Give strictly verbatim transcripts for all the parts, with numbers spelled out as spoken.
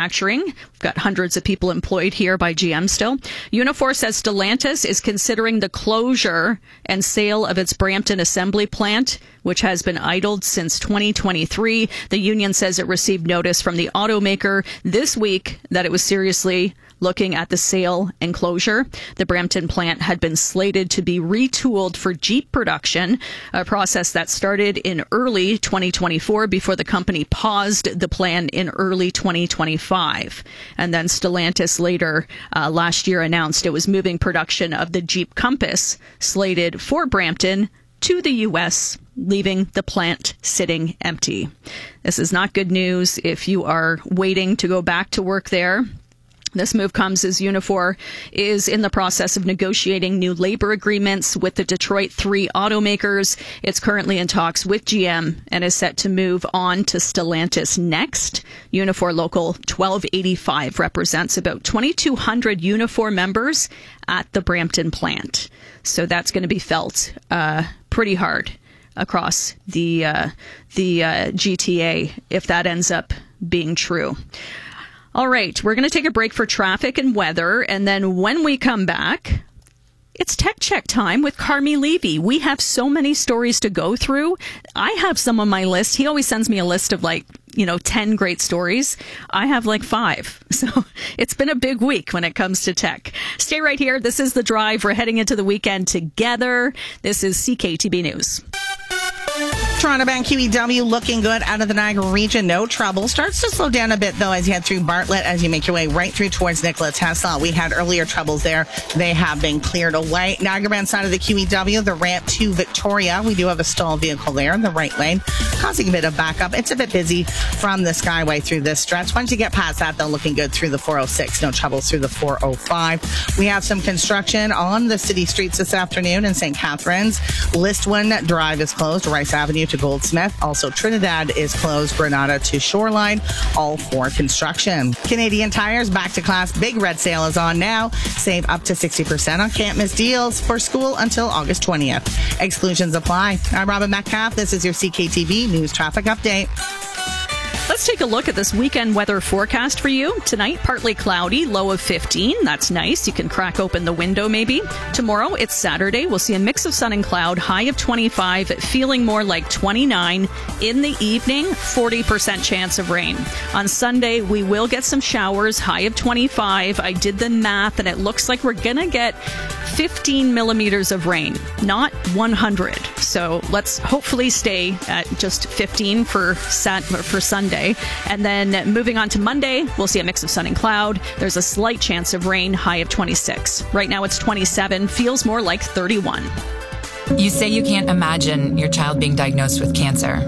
manufacturing. We've got hundreds of people employed here by G M still. Unifor says Stellantis is considering the closure and sale of its Brampton assembly plant, which has been idled since twenty twenty-three. The union says it received notice from the automaker this week that it was seriously looking at the sale and closure. The Brampton plant had been slated to be retooled for Jeep production, a process that started in early twenty twenty-four before the company paused the plan in early twenty twenty-five. And then Stellantis later uh, last year announced it was moving production of the Jeep Compass slated for Brampton to the U S, leaving the plant sitting empty. This is not good news if you are waiting to go back to work there. This move comes as Unifor is in the process of negotiating new labor agreements with the Detroit three automakers. It's currently in talks with G M and is set to move on to Stellantis next. Unifor Local twelve eighty-five represents about twenty-two hundred Unifor members at the Brampton plant. So that's going to be felt uh, pretty hard across the, uh, the uh, G T A if that ends up being true. All right, we're going to take a break for traffic and weather, and then when we come back, it's Tech Check time with Carmi Levy. We have so many stories to go through. I have some on my list. He always sends me a list of like, you know, ten great stories. I have like five. So it's been a big week when it comes to tech. Stay right here. This is The Drive. We're heading into the weekend together. This is C K T B News. Toronto Bound Q E W looking good out of the Niagara region. No trouble. Starts to slow down a bit, though, as you head through Bartlett, as you make your way right through towards Nikola Tesla. We had earlier troubles there. They have been cleared away. Niagara Bound side of the Q E W, the ramp to Victoria. We do have a stalled vehicle there in the right lane, causing a bit of backup. It's a bit busy from the Skyway through this stretch. Once you get past that, though, looking good through the four oh six. No troubles through the four oh five. We have some construction on the city streets this afternoon in Saint Catharines. Listwin Drive is closed. Rice Avenue to Goldsmith. Also, Trinidad is closed. Granada to Shoreline, all for construction. Canadian Tires back to class. Big red sale is on now. Save up to sixty percent on can't miss deals for school until August twentieth. Exclusions apply. I'm Robin Metcalf. This is your C K T V News Traffic Update. Let's take a look at this weekend weather forecast for you. Tonight, partly cloudy, low of fifteen. That's nice. You can crack open the window maybe. Tomorrow, it's Saturday. We'll see a mix of sun and cloud, high of twenty-five, feeling more like twenty-nine. In the evening, forty percent chance of rain. On Sunday, we will get some showers, high of twenty-five. I did the math, and it looks like we're going to get fifteen millimeters of rain, not one hundred. So let's hopefully stay at just fifteen for sat- for Sunday. And then moving on to Monday, we'll see a mix of sun and cloud. There's a slight chance of rain, high of twenty-six. Right now it's twenty-seven, feels more like thirty-one. You say you can't imagine your child being diagnosed with cancer,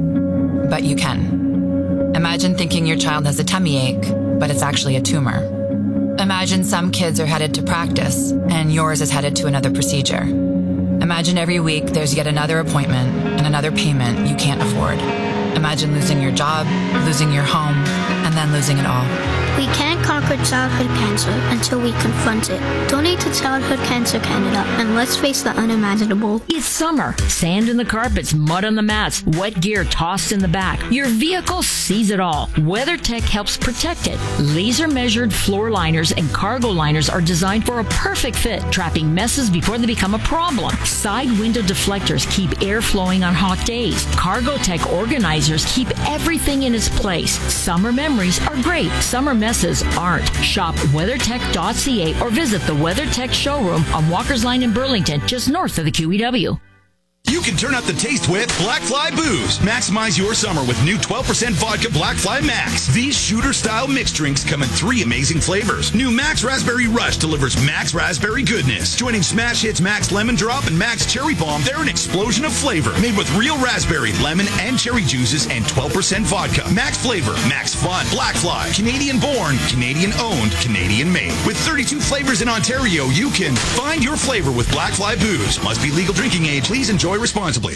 but you can. Imagine thinking your child has a tummy ache, but it's actually a tumor. Imagine some kids are headed to practice and yours is headed to another procedure. Imagine every week there's yet another appointment and another payment you can't afford. Imagine losing your job, losing your home, and then losing it all. We can't conquer childhood cancer until we confront it. Donate to Childhood Cancer Canada, and let's face the unimaginable. It's summer. Sand in the carpets, mud on the mats, wet gear tossed in the back. Your vehicle sees it all. WeatherTech helps protect it. Laser-measured floor liners and cargo liners are designed for a perfect fit, trapping messes before they become a problem. Side window deflectors keep air flowing on hot days. CargoTech organizers keep everything in its place. Summer memories are great. Summer messes aren't. Shop weathertech dot c a or visit the WeatherTech showroom on Walker's Line in Burlington, just north of the Q E W. You can turn up the taste with Black Fly Booze. Maximize your summer with new twelve percent vodka Black Fly Max. These shooter-style mixed drinks come in three amazing flavors. New Max Raspberry Rush delivers Max Raspberry goodness. Joining Smash Hits Max Lemon Drop and Max Cherry Bomb, they're an explosion of flavor. Made with real raspberry, lemon, and cherry juices and twelve percent vodka. Max flavor, Max fun. Black Fly. Canadian-born, Canadian-owned, Canadian-made. With thirty-two flavors in Ontario, you can find your flavor with Black Fly Booze. Must be legal drinking age. Please enjoy responsibly.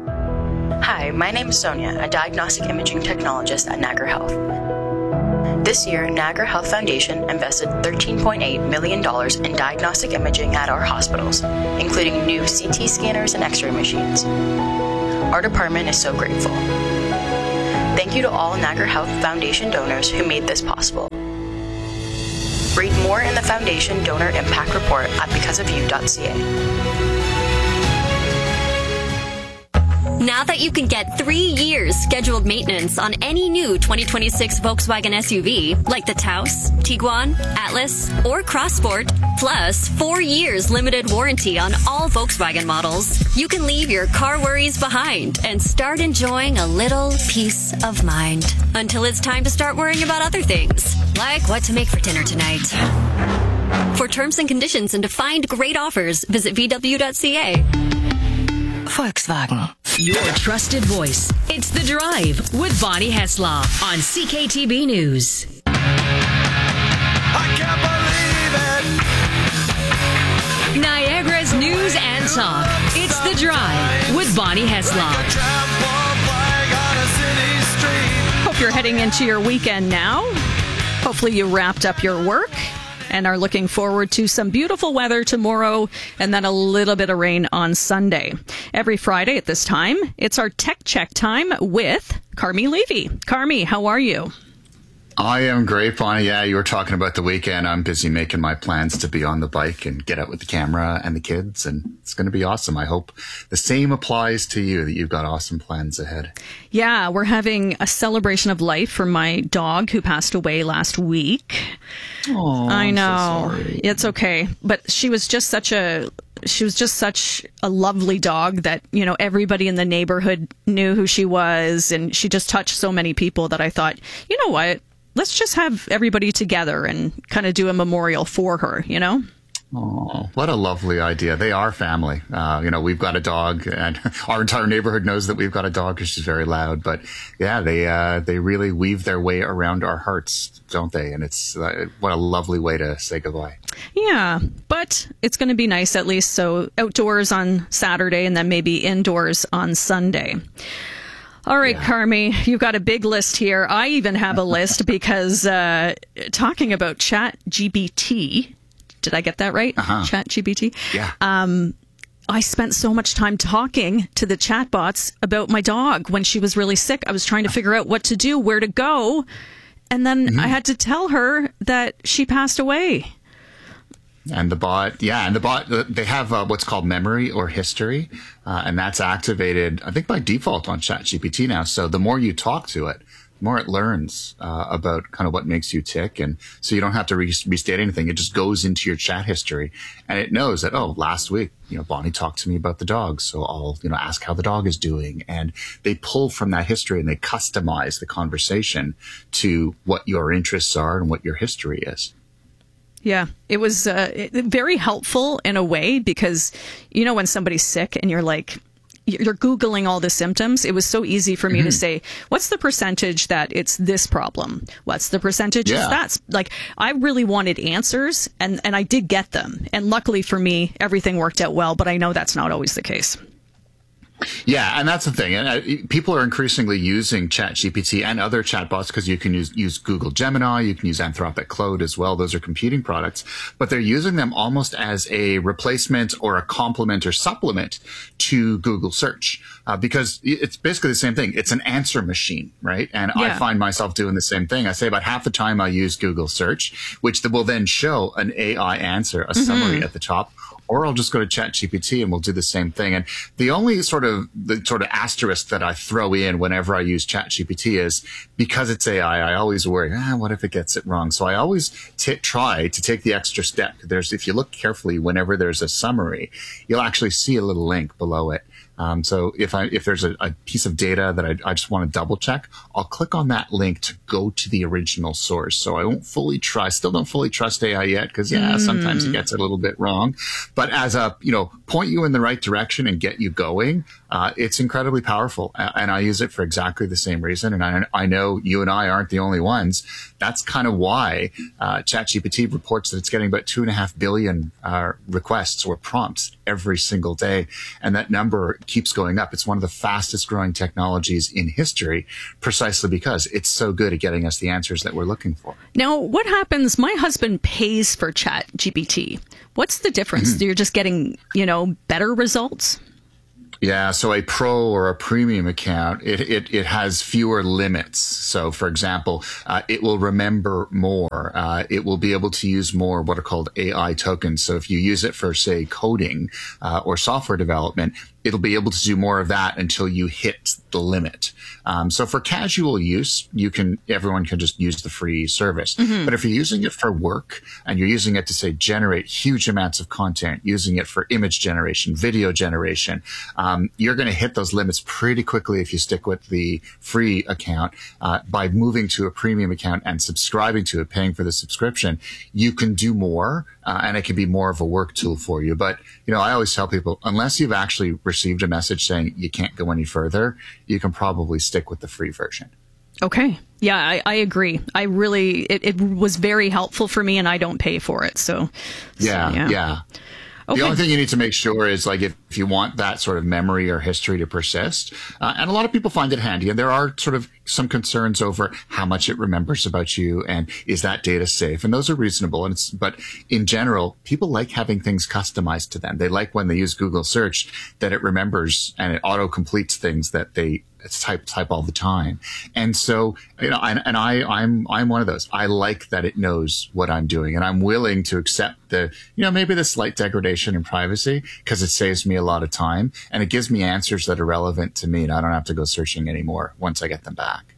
Hi, my name is Sonia, a diagnostic imaging technologist at Niagara Health. This year, Niagara Health Foundation invested thirteen point eight million dollars in diagnostic imaging at our hospitals, including new C T scanners and X-ray machines. Our department is so grateful. Thank you to all Niagara Health Foundation donors who made this possible. Read more in the Foundation Donor Impact Report at because of you dot c a. Now that you can get three years scheduled maintenance on any new twenty twenty-six Volkswagen S U V, like the Taos, Tiguan, Atlas, or Crossport, plus four years limited warranty on all Volkswagen models, you can leave your car worries behind and start enjoying a little peace of mind. Until it's time to start worrying about other things, like what to make for dinner tonight. For terms and conditions and to find great offers, visit v w dot c a. Volkswagen. Your trusted voice. It's The Drive with Bonnie Heslaw on C K T B News. I can't believe it. Niagara's news and talk. It's The Drive with Bonnie Heslaw. Hope you're heading into your weekend now. Hopefully you wrapped up your work and are looking forward to some beautiful weather tomorrow and then a little bit of rain on Sunday. Every Friday at this time, it's our Tech Check time with Carmi Levy. Carmi, how are you? I am great, Bonnie. Yeah, you were talking about the weekend. I'm busy making my plans to be on the bike and get out with the camera and the kids, and it's going to be awesome. I hope the same applies to you, that you've got awesome plans ahead. Yeah, we're having a celebration of life for my dog who passed away last week. Oh, I know. I'm so sorry. It's okay. But she was just such a... She was just such a lovely dog that, you know, everybody in the neighborhood knew who she was, and she just touched so many people that I thought, you know what? Let's just have everybody together and kind of do a memorial for her, you know? Oh, what a lovely idea. They are family. Uh, you know, we've got a dog, and our entire neighborhood knows that we've got a dog because she's very loud. But yeah, they uh, they really weave their way around our hearts, don't they? And it's uh, what a lovely way to say goodbye. Yeah, but it's going to be nice at least. So outdoors on Saturday and then maybe indoors on Sunday. All right, yeah. Carmi, you've got a big list here. I even have a list because uh, talking about Chat G P T, did I get that right? Uh-huh. Chat G P T? Yeah. Um, I spent so much time talking to the chatbots about my dog when she was really sick. I was trying to figure out what to do, where to go. And then mm-hmm. I had to tell her that she passed away. And the bot, yeah, and the bot, they have uh, what's called memory or history, uh, and that's activated, I think, by default on ChatGPT now. So the more you talk to it, the more it learns uh, about kind of what makes you tick. And so you don't have to re- restate anything. It just goes into your chat history, and it knows that, oh, last week, you know, Bonnie talked to me about the dog. So I'll, you know, ask how the dog is doing. And they pull from that history and they customize the conversation to what your interests are and what your history is. Yeah, it was uh, very helpful in a way because, you know, when somebody's sick and you're like, you're Googling all the symptoms, it was so easy for me mm-hmm. to say, what's the percentage that it's this problem? What's the percentage yeah. is that? Like, I really wanted answers, and, and I did get them. And luckily for me, everything worked out well, but I know that's not always the case. Yeah, and that's the thing. And uh, people are increasingly using ChatGPT and other chatbots because you can use, use Google Gemini, you can use Anthropic Claude as well. Those are competing products, but they're using them almost as a replacement or a complement or supplement to Google search, uh, because it's basically the same thing. It's an answer machine, right? And yeah. I find myself doing the same thing. I say about half the time I use Google search, which will then show an A I answer, a summary mm-hmm. at the top. Or I'll just go to ChatGPT and we'll do the same thing. And the only sort of the sort of asterisk that I throw in whenever I use ChatGPT is because it's A I, I always worry, ah, what if it gets it wrong? So I always t- try to take the extra step. There's, if you look carefully, whenever there's a summary, you'll actually see a little link below it. Um, so if I, if there's a, a piece of data that I, I just want to double check, I'll click on that link to go to the original source. So I won't fully trust, still don't fully trust A I yet because yeah, mm. sometimes it gets a little bit wrong. But as a, you know, point you in the right direction and get you going, uh, it's incredibly powerful. And I use it for exactly the same reason. And I, I know you and I aren't the only ones. That's kind of why, uh, ChatGPT reports that it's getting about two and a half billion, uh, requests or prompts every single day. And that number keeps going up. It's one of the fastest growing technologies in history precisely because it's so good at getting us the answers that we're looking for. Now, what happens? My husband pays for ChatGPT. What's the difference? Mm-hmm. You're just getting, you know, better results? Yeah, so a pro or a premium account, it, it, it has fewer limits. So, for example, uh, it will remember more. Uh, it will be able to use more what are called A I tokens. So if you use it for, say, coding uh, or software development, it'll be able to do more of that until you hit the limit. Um, so for casual use, you can, everyone can just use the free service. Mm-hmm. But if you're using it for work and you're using it to, say, generate huge amounts of content, using it for image generation, video generation, um, you're going to hit those limits pretty quickly if you stick with the free account. Uh, by moving to a premium account and subscribing to it, paying for the subscription, you can do more, uh, and it can be more of a work tool for you. But, you know, I always tell people, unless you've actually received a message saying you can't go any further, you can probably stick with the free version. Okay. Yeah, I, I agree. I really, it, it was very helpful for me, and I don't pay for it. So, yeah, so, yeah. yeah. Okay. The only thing you need to make sure is, like, if, if you want that sort of memory or history to persist, uh, and a lot of people find it handy, and there are sort of some concerns over how much it remembers about you, and is that data safe? And those are reasonable. And it's, but in general, people like having things customized to them. They like when they use Google search that it remembers and it auto completes things that they type type all the time. And so, you know, and, and I, I'm, I'm one of those. I like that it knows what I'm doing, and I'm willing to accept the, you know, maybe the slight degradation in privacy because it saves me a lot of time and it gives me answers that are relevant to me, and I don't have to go searching anymore once I get them back.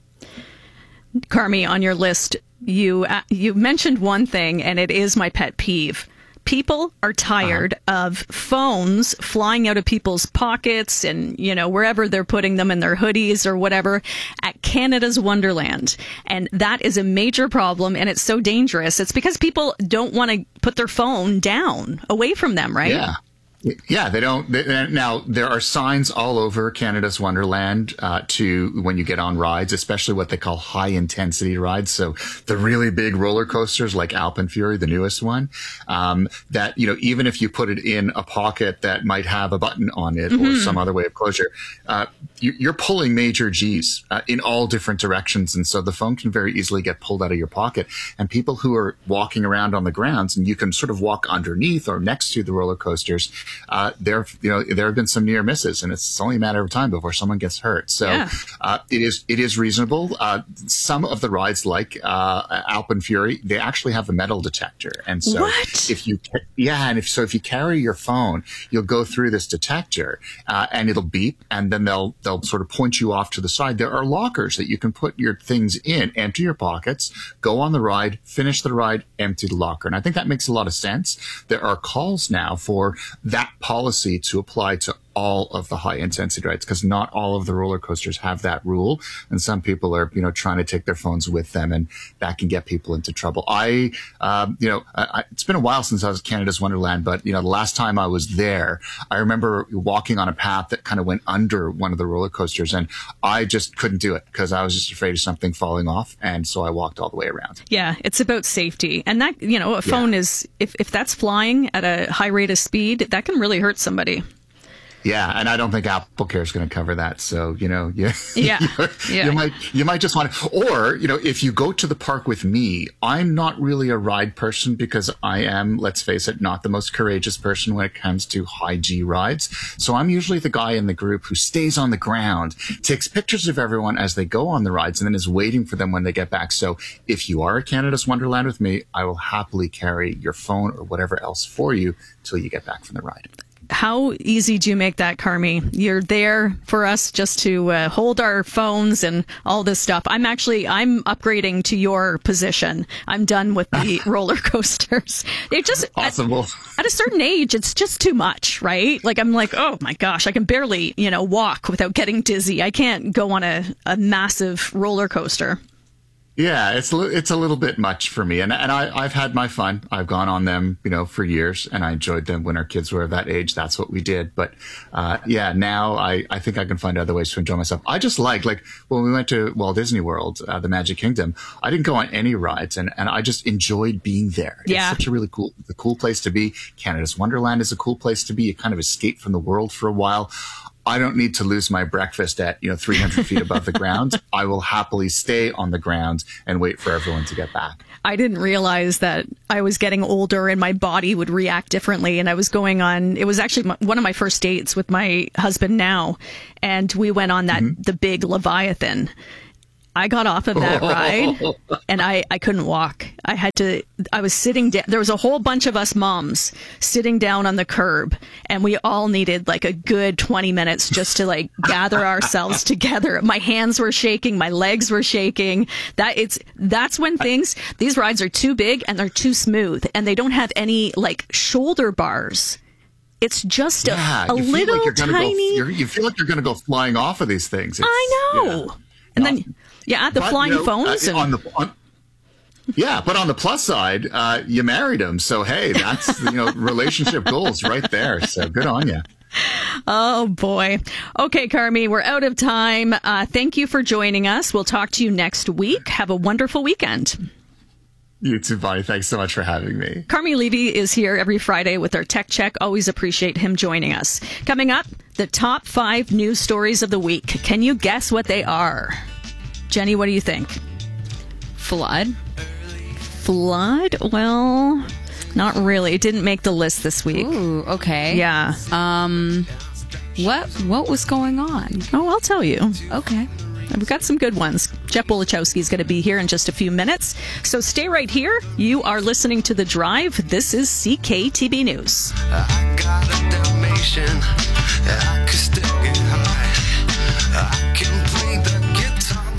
Carmi, on your list, you, uh, you mentioned one thing, and it is my pet peeve. People are tired uh-huh. of phones flying out of people's pockets and, you know, wherever they're putting them in their hoodies or whatever at Canada's Wonderland. And that is a major problem, and it's so dangerous. It's because people don't want to put their phone down away from them, right? Yeah. Yeah, they don't. They, now, there are signs all over Canada's Wonderland uh, to when you get on rides, especially what they call high intensity rides. So the really big roller coasters like Alpenfury, the newest one, um, that, you know, even if you put it in a pocket that might have a button on it mm-hmm. or some other way of closure, uh, you, you're pulling major G's uh, in all different directions. And so the phone can very easily get pulled out of your pocket. And people who are walking around on the grounds, and you can sort of walk underneath or next to the roller coasters, Uh, there, you know, there have been some near misses, and it's only a matter of time before someone gets hurt. So, yeah. uh, it is, it is reasonable. Uh, some of the rides, like, uh, Alpenfury, they actually have a metal detector. And so what? if you, yeah, and if, so if you carry your phone, you'll go through this detector, uh, and it'll beep, and then they'll, they'll sort of point you off to the side. There are lockers that you can put your things in, empty your pockets, go on the ride, finish the ride, empty the locker. And I think that makes a lot of sense. There are calls now for that policy to apply to all of the high intensity rides, because not all of the roller coasters have that rule, and some people are, you know, trying to take their phones with them, and that can get people into trouble. I, um, you know, I, it's been a while since I was at Canada's Wonderland, but, you know, the last time I was there, I remember walking on a path that kind of went under one of the roller coasters, and I just couldn't do it because I was just afraid of something falling off, and so I walked all the way around. Yeah, it's about safety, and that, you know, a phone yeah. is, if if that's flying at a high rate of speed, that can really hurt somebody. Yeah, and I don't think AppleCare is going to cover that. So, you know, you, yeah, you, yeah. you might you might just want to, or, you know, if you go to the park with me, I'm not really a ride person because I am, let's face it, not the most courageous person when it comes to high G rides. So I'm usually the guy in the group who stays on the ground, takes pictures of everyone as they go on the rides, and then is waiting for them when they get back. So if you are at Canada's Wonderland with me, I will happily carry your phone or whatever else for you till you get back from the ride. How easy do you make that, Carmi? You're there for us just to uh, hold our phones and all this stuff. I'm actually, I'm upgrading to your position. I'm done with the roller coasters. It just, possible. At, at a certain age, it's just too much, right? Like, I'm like, oh my gosh, I can barely, you know, walk without getting dizzy. I can't go on a, a massive roller coaster. Yeah, it's it's a little bit much for me, and and I I've had my fun. I've gone on them, you know, for years, and I enjoyed them when our kids were of that age. That's what we did. But uh, yeah, now I I think I can find other ways to enjoy myself. I just like like when we went to Walt Disney World, uh, the Magic Kingdom. I didn't go on any rides, and and I just enjoyed being there. Yeah, it's such a really cool, the cool place to be. Canada's Wonderland is a cool place to be. You kind of escape from the world for a while. I don't need to lose my breakfast at, you know, three hundred feet above the ground. I will happily stay on the ground and wait for everyone to get back. I didn't realize that I was getting older and my body would react differently. And I was going on, it was actually my, one of my first dates with my husband now. And we went on that, mm-hmm. the big Leviathan. I got off of that ride and I, I couldn't walk. I had to, I was sitting down. There was a whole bunch of us moms sitting down on the curb and we all needed like a good twenty minutes just to like gather ourselves together. My hands were shaking. My legs were shaking. That it's, that's when things, these rides are too big and they're too smooth and they don't have any like shoulder bars. It's just yeah, a, a little like tiny. Go, you feel like you're going to go flying off of these things. It's, I know. Yeah. And then, yeah, the but, flying you know, phones. Uh, and... on the, on, yeah, but on the plus side, uh, you married him. So, hey, that's, you know, relationship goals right there. So good on you. Oh, boy. Okay, Carmi, we're out of time. Uh, thank you for joining us. We'll talk to you next week. Have a wonderful weekend. You too, Bonnie. Thanks so much for having me. Carmi Levy is here every Friday with our Tech Check. Always appreciate him joining us. Coming up, the top five news stories of the week. Can you guess what they are? Jenny, what do you think? Flood. Flood? Well, not really. It didn't make the list this week. Ooh, okay. Yeah. Um, what what was going on? Oh, I'll tell you. Okay. We've got some good ones. Jeff Wolichowski is going to be here in just a few minutes. So stay right here. You are listening to The Drive. This is C K T B News. I got a Dalmatian. I can stick it high. I can play the guitar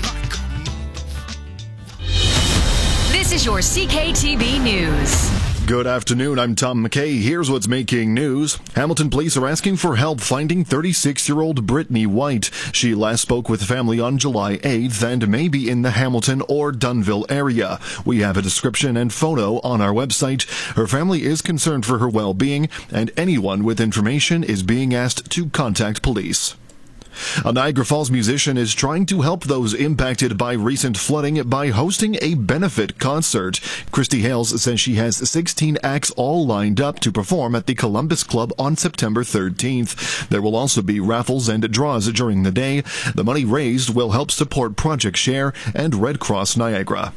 like a... This is your C K T B News. Good afternoon, I'm Tom McKay. Here's what's making news. Hamilton police are asking for help finding thirty-six-year-old Brittany White. She last spoke with family on July eighth and may be in the Hamilton or Dunnville area. We have a description and photo on our website. Her family is concerned for her well-being, and anyone with information is being asked to contact police. A Niagara Falls musician is trying to help those impacted by recent flooding by hosting a benefit concert. Christy Hales says she has sixteen acts all lined up to perform at the Columbus Club on September thirteenth. There will also be raffles and draws during the day. The money raised will help support Project Share and Red Cross Niagara.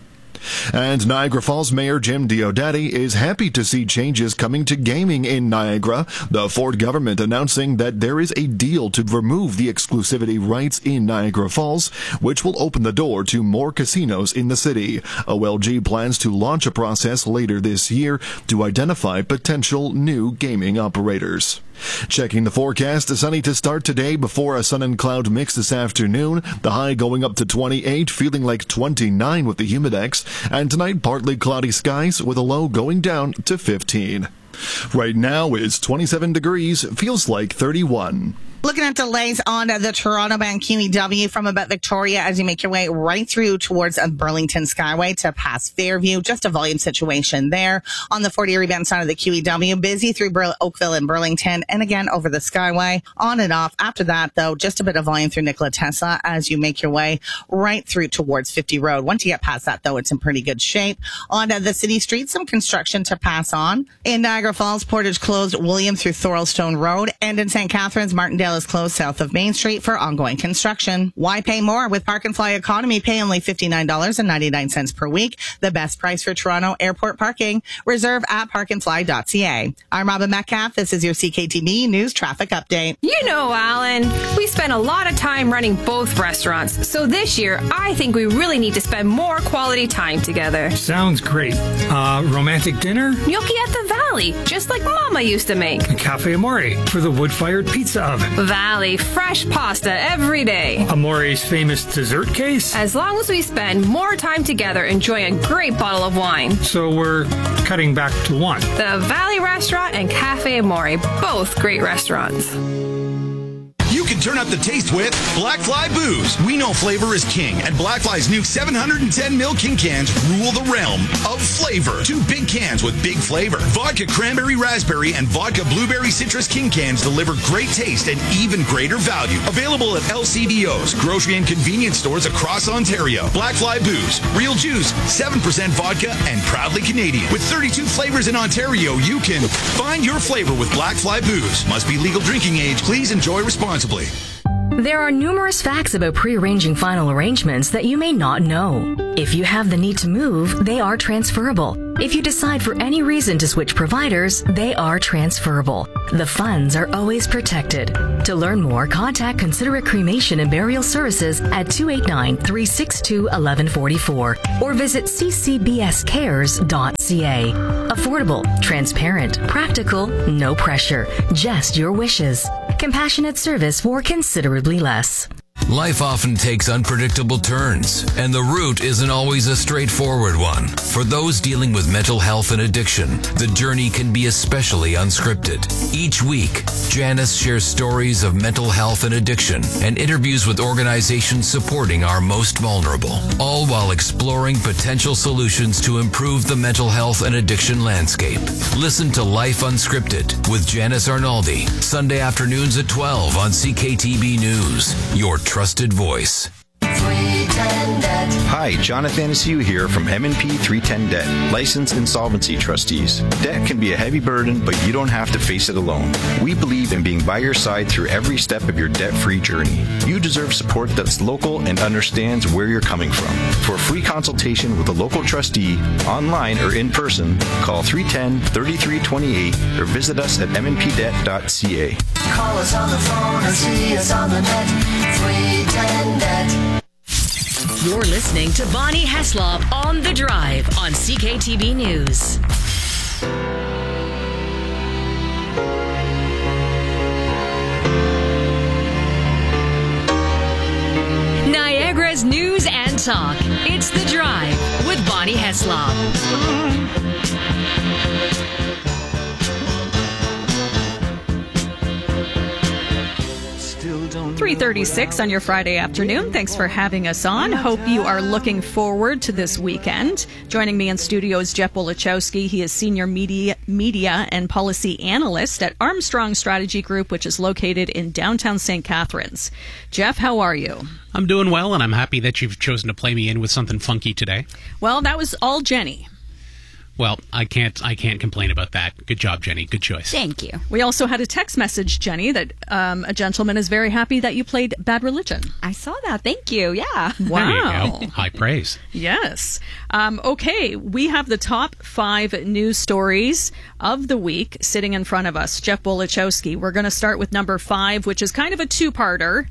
And Niagara Falls Mayor Jim Diodati is happy to see changes coming to gaming in Niagara. The Ford government announcing that there is a deal to remove the exclusivity rights in Niagara Falls, which will open the door to more casinos in the city. O L G plans to launch a process later this year to identify potential new gaming operators. Checking the forecast, sunny to start today before a sun and cloud mix this afternoon. The high going up to twenty-eight, feeling like twenty-nine with the humidex. And tonight, partly cloudy skies with a low going down to fifteen. Right now, it's twenty-seven degrees, feels like thirty-one. Looking at delays on the Toronto bound Q E W from about Victoria as you make your way right through towards Burlington Skyway to pass Fairview. Just a volume situation there. On the Fort Erie bound side of the Q E W, busy through Bur- Oakville and Burlington, and again over the Skyway. On and off. After that, though, just a bit of volume through Nikola Tesla as you make your way right through towards fifty Road. Once you get past that, though, it's in pretty good shape. On the city street, some construction to pass on. In Niagara Falls, Portage closed William through Thorlstone Road, and in Saint Catharines, Martindale is closed south of Main Street for ongoing construction. Why pay more? With Park and Fly Economy, pay only fifty-nine dollars and ninety-nine cents per week. The best price for Toronto airport parking. Reserve at park and fly dot c a. I'm Robin Metcalf. This is your C K T B News Traffic Update. You know, Alan, we spend a lot of time running both restaurants. So this year, I think we really need to spend more quality time together. Sounds great. Uh, romantic dinner? Gnocchi at the Valley, just like Mama used to make. Cafe Amore for the wood-fired pizza oven. Valley, fresh pasta every day. Amore's famous dessert case? As long as we spend more time together enjoying a great bottle of wine. So we're cutting back to one. The Valley Restaurant and Cafe Amore, both great restaurants. You can turn up the taste with Black Fly Booze. We know flavor is king, and Black Fly's new seven hundred ten milliliter King cans rule the realm of flavor. flavor. Two big cans with big flavor. Vodka Cranberry Raspberry and Vodka Blueberry Citrus King cans deliver great taste and even greater value. Available at L C B Os, grocery and convenience stores across Ontario. Black Fly Booze, real juice, seven percent vodka, and proudly Canadian. With thirty-two flavors in Ontario, you can find your flavor with Black Fly Booze. Must be legal drinking age. Please enjoy responsibly. There are numerous facts about pre-arranging final arrangements that you may not know. If you have the need to move, they are transferable. If you decide for any reason to switch providers, they are transferable. The funds are always protected. To learn more, contact Considerate Cremation and Burial Services at two eight nine, three six two, one one four four or visit c c b s cares dot c a. Affordable, transparent, practical, no pressure, just your wishes. Compassionate service for considerably less. Life often takes unpredictable turns, and the route isn't always a straightforward one. For those dealing with mental health and addiction, the journey can be especially unscripted. Each week, Janice shares stories of mental health and addiction and interviews with organizations supporting our most vulnerable, all while exploring potential solutions to improve the mental health and addiction landscape. Listen to Life Unscripted with Janice Arnaldi, Sunday afternoons at twelve on C K T B News, your trusted voice. Hi, Jonathan Anaciu here from M and P three ten Debt, licensed insolvency trustees. Debt can be a heavy burden, but you don't have to face it alone. We believe in being by your side through every step of your debt-free journey. You deserve support that's local and understands where you're coming from. For a free consultation with a local trustee, online or in person, call three one zero, three three two eight or visit us at m n p debt dot c a. Call us on the phone or see us on the net. three ten Debt. You're listening to Bonnie Heslop on The Drive on C K T B News. Niagara's news and talk. It's The Drive with Bonnie Heslop. three thirty-six on your Friday afternoon. Thanks for having us on. Hope you are looking forward to this weekend. Joining me in studio is Jeff Wolichowski. He is Senior Media, Media and Policy Analyst at Armstrong Strategy Group, which is located in downtown Saint Catharines. Jeff, how are you? I'm doing well, and I'm happy that you've chosen to play me in with something funky today. Well, that was all Jenny. Well, I can't I can't complain about that. Good job, Jenny. Good choice. Thank you. We also had a text message, Jenny, that um, a gentleman is very happy that you played Bad Religion. I saw that. Thank you. Yeah. Wow. There you go. High praise. Yes. Um, okay, we have the top five news stories of the week sitting in front of us. Jeff Wolichowski. We're going to start with number five, which is kind of a two-parter.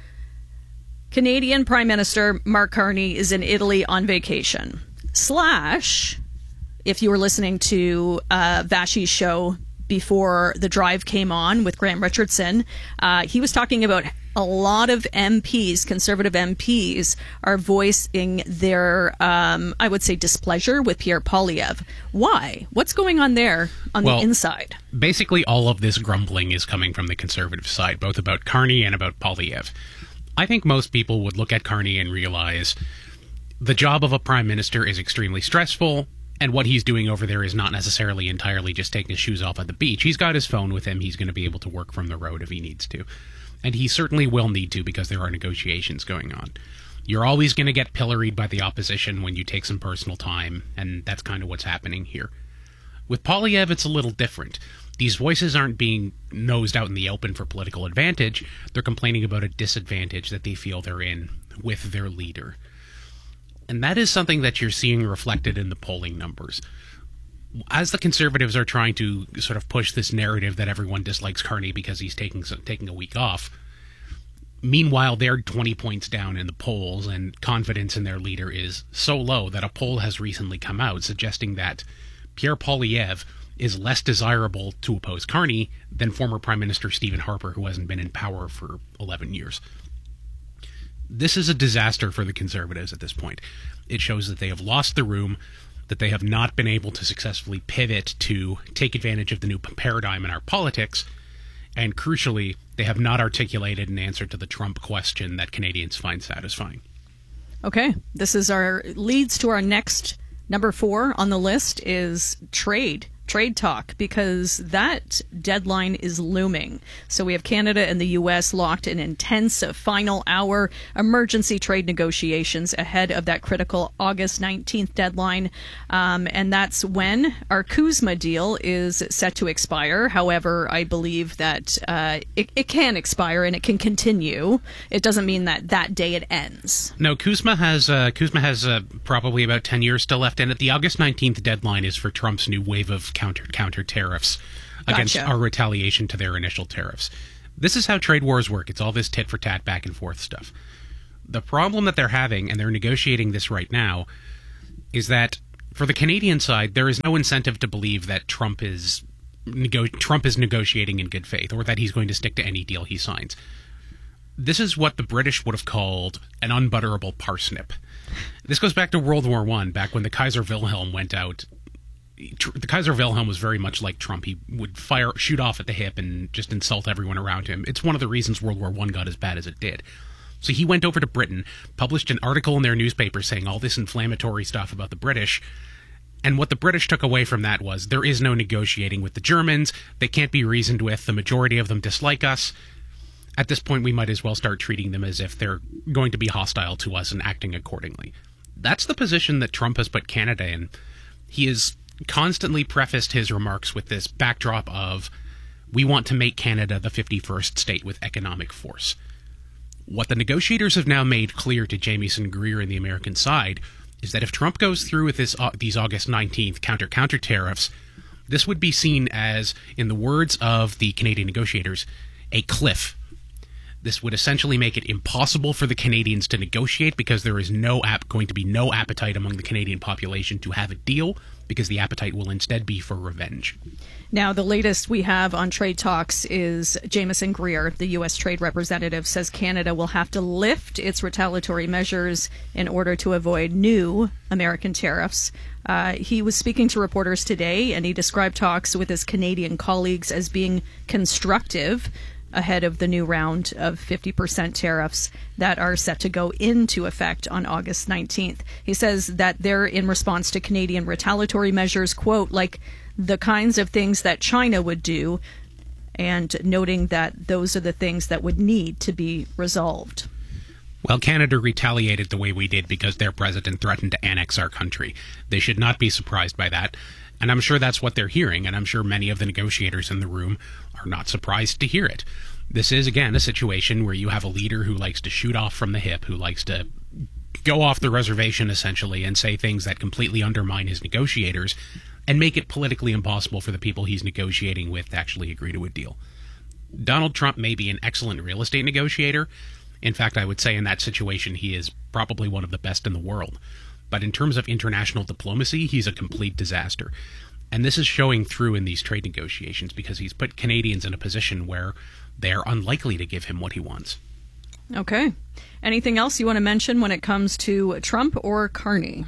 Canadian Prime Minister Mark Carney is in Italy on vacation. Slash... If you were listening to uh, Vashi's show before The Drive came on with Graham Richardson, uh, he was talking about a lot of M Ps, conservative M Ps, are voicing their, um, I would say, displeasure with Pierre Poilievre. Why? What's going on there on well, the inside? Basically, all of this grumbling is coming from the conservative side, both about Carney and about Poilievre. I think most people would look at Carney and realize the job of a prime minister is extremely stressful. And what he's doing over there is not necessarily entirely just taking his shoes off at the beach. He's got his phone with him. He's going to be able to work from the road if he needs to. And he certainly will need to because there are negotiations going on. You're always going to get pilloried by the opposition when you take some personal time, and that's kind of what's happening here. With Poilievre, it's a little different. These voices aren't being nosed out in the open for political advantage. They're complaining about a disadvantage that they feel they're in with their leader. And that is something that you're seeing reflected in the polling numbers. As the Conservatives are trying to sort of push this narrative that everyone dislikes Carney because he's taking taking a week off, meanwhile, they're twenty points down in the polls, and confidence in their leader is so low that a poll has recently come out suggesting that Pierre Poilievre is less desirable to oppose Carney than former Prime Minister Stephen Harper, who hasn't been in power for eleven years. This is a disaster for the Conservatives at this point. It shows that they have lost the room, that they have not been able to successfully pivot to take advantage of the new paradigm in our politics, and crucially, they have not articulated an answer to the Trump question that Canadians find satisfying. Okay, this is our leads to our next Number four on the list is trade. Trade talk, because that deadline is looming. So we have Canada and the U S locked in intense final hour emergency trade negotiations ahead of that critical August nineteenth deadline. Um, and that's when our CUSMA deal is set to expire. However, I believe that uh, it, it can expire and it can continue. It doesn't mean that that day it ends. No, CUSMA has uh, CUSMA has uh, probably about ten years still left in it. The August nineteenth deadline is for Trump's new wave of counter counter tariffs against Gotcha. our retaliation to their initial tariffs. This is how trade wars work. It's all this tit for tat back and forth stuff. The problem that they're having, and they're negotiating this right now, is that for the Canadian side, there is no incentive to believe that Trump is nego- Trump is negotiating in good faith, or that he's going to stick to any deal he signs. This is what the British would have called an unbutterable parsnip. This goes back to World War One, back when the Kaiser Wilhelm went out. The Kaiser Wilhelm was very much like Trump. He would fire, shoot off at the hip and just insult everyone around him. It's one of the reasons World War One got as bad as it did. So he went over to Britain, published an article in their newspaper saying all this inflammatory stuff about the British. And what the British took away from that was there is no negotiating with the Germans. They can't be reasoned with. The majority of them dislike us. At this point, we might as well start treating them as if they're going to be hostile to us and acting accordingly. That's the position that Trump has put Canada in. He has constantly prefaced his remarks with this backdrop of, we want to make Canada the fifty-first state with economic force. What the negotiators have now made clear to Jamieson Greer and the American side is that if Trump goes through with this, uh, these August nineteenth counter-counter tariffs, this would be seen as, in the words of the Canadian negotiators, a cliff. This would essentially make it impossible for the Canadians to negotiate because there is no ap- going to be no appetite among the Canadian population to have a deal, because the appetite will instead be for revenge. Now, the latest we have on trade talks is Jamieson Greer, the U S trade representative, says Canada will have to lift its retaliatory measures in order to avoid new American tariffs. Uh, he was speaking to reporters today, and he described talks with his Canadian colleagues as being constructive ahead of the new round of fifty percent tariffs that are set to go into effect on August nineteenth. He says that they're in response to Canadian retaliatory measures, quote, like the kinds of things that China would do, and noting that those are the things that would need to be resolved. Well, Canada retaliated the way we did because their president threatened to annex our country. They should not be surprised by that. And I'm sure that's what they're hearing, and I'm sure many of the negotiators in the room are not surprised to hear it. This is, again, a situation where you have a leader who likes to shoot off from the hip, who likes to go off the reservation, essentially, and say things that completely undermine his negotiators and make it politically impossible for the people he's negotiating with to actually agree to a deal. Donald Trump may be an excellent real estate negotiator. In fact, I would say in that situation he is probably one of the best in the world. But in terms of international diplomacy, he's a complete disaster. And this is showing through in these trade negotiations because he's put Canadians in a position where they're unlikely to give him what he wants. Okay. Anything else you want to mention when it comes to Trump or Carney?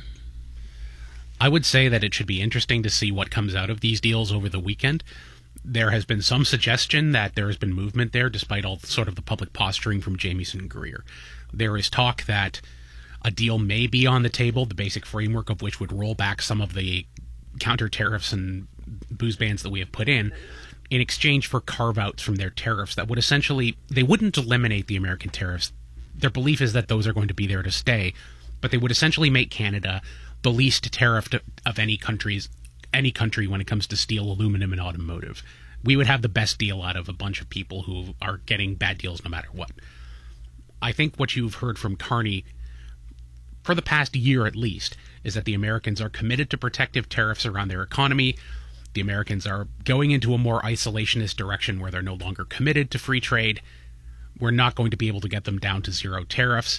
I would say that it should be interesting to see what comes out of these deals over the weekend. There has been some suggestion that there has been movement there, despite all sort of the public posturing from Jamieson Greer. There is talk that a deal may be on the table, the basic framework of which would roll back some of the counter tariffs and booze bans that we have put in, in exchange for carve-outs from their tariffs that would essentially, they wouldn't eliminate the American tariffs. Their belief is that those are going to be there to stay, but they would essentially make Canada the least tariffed of any countries, any country when it comes to steel, aluminum, and automotive. We would have the best deal out of a bunch of people who are getting bad deals no matter what. I think what you've heard from Carney for the past year at least, is that the Americans are committed to protective tariffs around their economy. The Americans are going into a more isolationist direction where they're no longer committed to free trade. We're not going to be able to get them down to zero tariffs.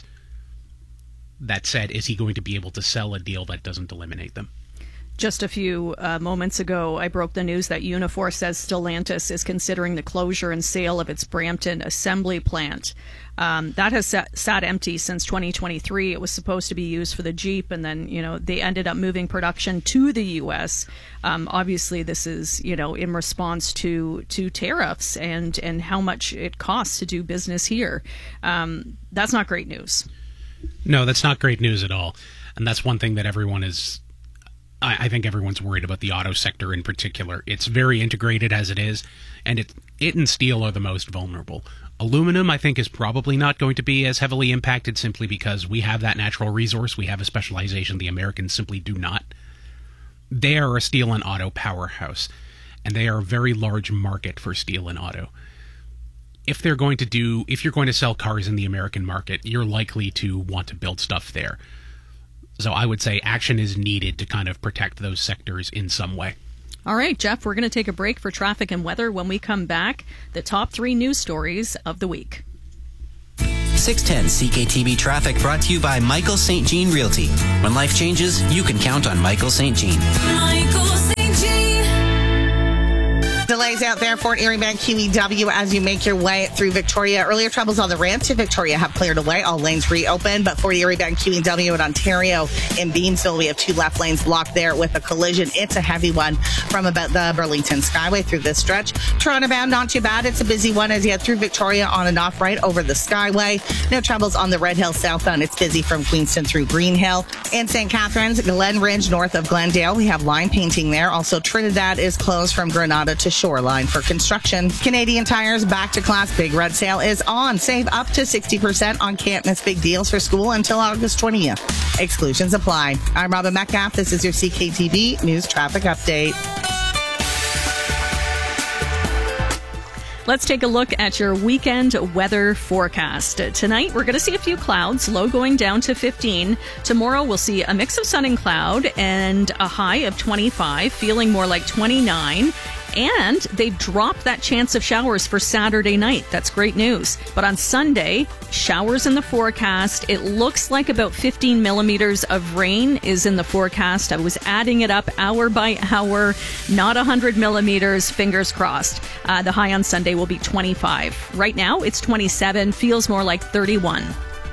That said, is he going to be able to sell a deal that doesn't eliminate them? Just a few uh, moments ago, I broke the news that Unifor says Stellantis is considering the closure and sale of its Brampton assembly plant. Um, that has sat, sat empty since twenty twenty-three. It was supposed to be used for the Jeep, and then, you know, they ended up moving production to the U S. Um, obviously, this is, you know, in response to to tariffs and, and how much it costs to do business here. Um, that's not great news. No, that's not great news at all. And that's one thing that everyone is I, I think everyone's worried about the auto sector in particular. It's very integrated as it is, and it, it and steel are the most vulnerable. Aluminum, I think, is probably not going to be as heavily impacted simply because we have that natural resource. We have a specialization the Americans simply do not. They are a steel and auto powerhouse, and they are a very large market for steel and auto. If they're going to do, if you're going to sell cars in the American market, you're likely to want to build stuff there. So I would say action is needed to kind of protect those sectors in some way. All right, Jeff, we're going to take a break for traffic and weather. When we come back, the top three news stories of the week. six ten C K T B Traffic brought to you by Michael Saint Jean Realty. When life changes, you can count on Michael Saint Jean. Michael Saint Jean. Delays out there, Fort Erie Bank Q E W as you make your way through Victoria. Earlier troubles on the ramp to Victoria have cleared away. All lanes reopened, but Fort Erie Bank Q E W at Ontario in Beansville, we have two left lanes blocked there with a collision. It's a heavy one from about the Burlington Skyway through this stretch. Toronto bound, not too bad. It's a busy one as you head through Victoria on and off right over the Skyway. No troubles on the Red Hill southbound. It's busy from Queenston through Green Hill. In Saint Catharines, Glen Ridge north of Glendale, we have line painting there. Also, Trinidad is closed from Granada to Shoreline for construction. Canadian Tire's back to class big red sale is on. Save up to sixty percent on can't miss big deals for school until August twentieth. Exclusions apply. I'm Robin Metcalf. This is your C K T B News Traffic Update. Let's take a look at your weekend weather forecast. Tonight, we're going to see a few clouds, low going down to fifteen. Tomorrow, we'll see a mix of sun and cloud and a high of twenty-five, feeling more like twenty-nine. And they dropped that chance of showers for Saturday night. That's great news. But on Sunday, showers in the forecast. It looks like about fifteen millimeters of rain is in the forecast. I was adding it up hour by hour, not one hundred millimeters, fingers crossed. Uh, the high on Sunday will be twenty-five. Right now, it's twenty-seven, feels more like thirty-one.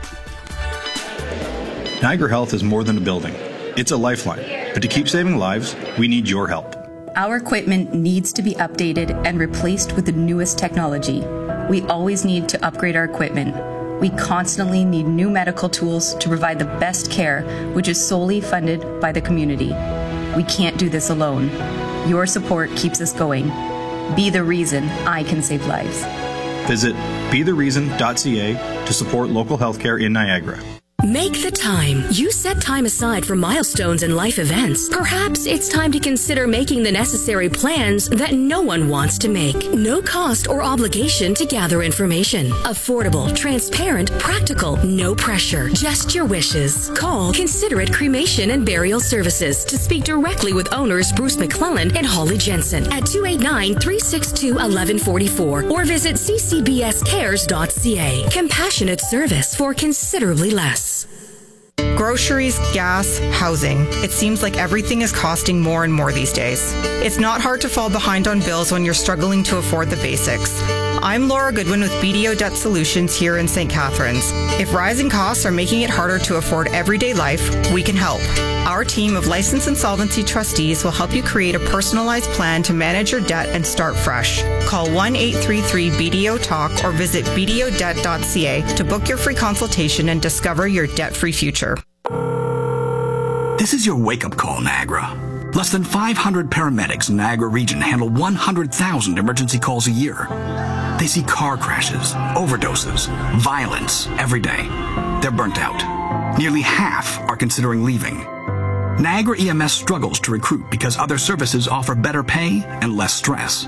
Niagara Health is more than a building. It's a lifeline. But to keep saving lives, we need your help. Our equipment needs to be updated and replaced with the newest technology. We always need to upgrade our equipment. We constantly need new medical tools to provide the best care, which is solely funded by the community. We can't do this alone. Your support keeps us going. Be the reason I can save lives. Visit be the reason dot c a to support local healthcare in Niagara. Make the time. You set time aside for milestones and life events. Perhaps it's time to consider making the necessary plans that no one wants to make. No cost or obligation to gather information. Affordable, transparent, practical, no pressure. Just your wishes. Call Considerate Cremation and Burial Services to speak directly with owners Bruce McClellan and Holly Jensen at two eight nine, three six two, one one four four or visit c c b s cares dot c a. Compassionate service for considerably less. Groceries, gas, housing. It seems like everything is costing more and more these days. It's not hard to fall behind on bills when you're struggling to afford the basics. I'm Laura Goodwin with B D O Debt Solutions here in Saint Catharines. If rising costs are making it harder to afford everyday life, we can help. Our team of licensed insolvency trustees will help you create a personalized plan to manage your debt and start fresh. Call one eight three three B D O talk or visit b d o debt dot c a to book your free consultation and discover your debt-free future. This is your wake-up call, Niagara. Less than five hundred paramedics in Niagara region handle one hundred thousand emergency calls a year. They see car crashes, overdoses, violence every day. They're burnt out. Nearly half are considering leaving. Niagara E M S struggles to recruit because other services offer better pay and less stress.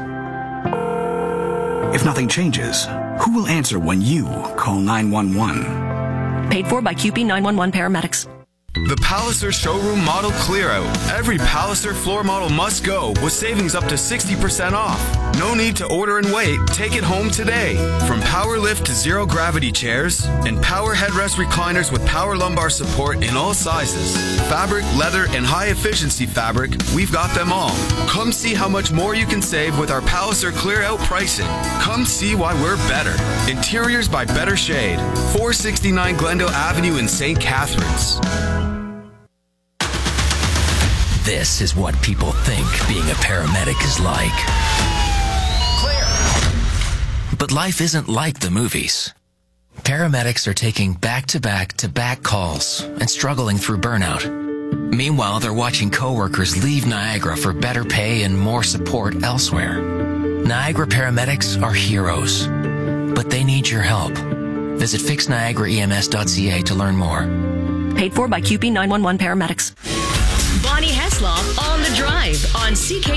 If nothing changes, who will answer when you call nine one one? Paid for by Q P nine one one paramedics. The Palliser Showroom Model Clear Out. Every Palliser floor model must go with savings up to sixty percent off. No need to order and wait. Take it home today. From power lift to zero gravity chairs and power headrest recliners with power lumbar support in all sizes. Fabric, leather, and high efficiency fabric, we've got them all. Come see how much more you can save with our Palliser Clear Out pricing. Come see why we're better. Interiors by Better Shade. four sixty-nine Glendale Avenue in Saint Catharines. This is what people think being a paramedic is like. Clear! But life isn't like the movies. Paramedics are taking back-to-back-to-back calls and struggling through burnout. Meanwhile, they're watching coworkers leave Niagara for better pay and more support elsewhere. Niagara paramedics are heroes, but they need your help. Visit fix niagara e m s dot c a to learn more. Paid for by Q P nine one one paramedics. Bonnie Heslop on the drive on C K.